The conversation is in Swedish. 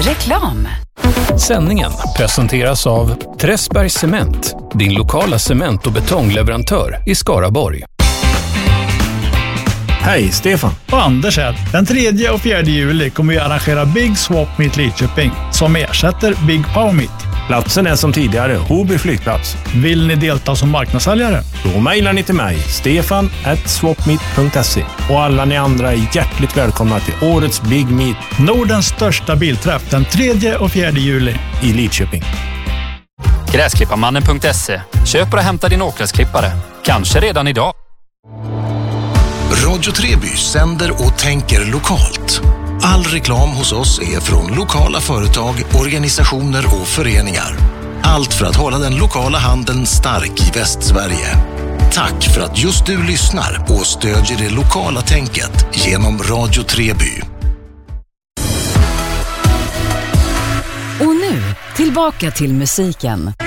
Reklam. Sändningen presenteras av Träsbergs Cement, din lokala cement- och betongleverantör i Skaraborg. Hej, Stefan. Och Anders här. Den 3 och 4 juli kommer vi arrangera Big Swap Meet Lidköping som ersätter Big Power Meet. Platsen är som tidigare, Hoby flygplats. Vill ni delta som marknadssäljare? Då mejlar ni till mig, stefan@swapmeet.se. Och alla ni andra är hjärtligt välkomna till årets Big Meet. Nordens största bilträff den 3 och 4 juli. I Lidköping. Gräsklipparmannen.se. Köp och hämta din åkgräsklippare. Kanske redan idag. Radio Treby sänder och tänker lokalt. All reklam hos oss är från lokala företag, organisationer och föreningar. Allt för att hålla den lokala handeln stark i Västsverige. Tack för att just du lyssnar och stödjer det lokala tänket genom Radio Treby. Och nu, tillbaka till musiken.